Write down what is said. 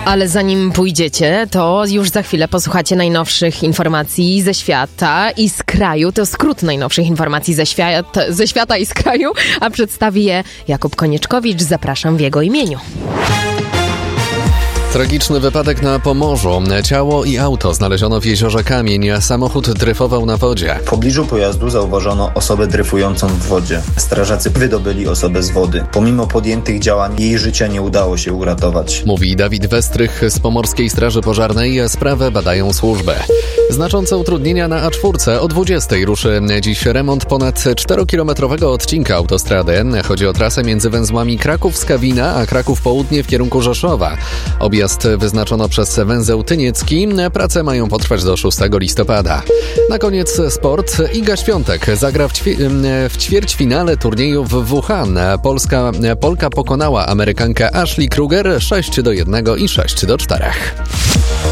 Ale zanim pójdziecie, to już za chwilę posłuchacie najnowszych informacji ze świata i z kraju. To skrót najnowszych informacji ze świata i z kraju, a przedstawi je Jakub Konieczkowicz. Zapraszam w jego imieniu. Tragiczny wypadek na Pomorzu. Ciało i auto znaleziono w jeziorze Kamień, a samochód dryfował na wodzie. W pobliżu pojazdu zauważono osobę dryfującą w wodzie. Strażacy wydobyli osobę z wody. Pomimo podjętych działań jej życia nie udało się uratować. Mówi Dawid Westrych z Pomorskiej Straży Pożarnej. Sprawę badają służby. Znaczące utrudnienia na A4. O 20:00 ruszy dziś remont ponad 4-kilometrowego odcinka autostrady. Chodzi o trasę między węzłami Kraków-Skawina a Kraków Południe w kierunku Rzeszowa. Objazd wyznaczono przez węzeł Tyniecki. Prace mają potrwać do 6 listopada. Na koniec sport. Iga Świątek zagra w ćwierćfinale turnieju w Wuhan. Polka pokonała Amerykankę Ashley Kruger 6-1 i 6-4.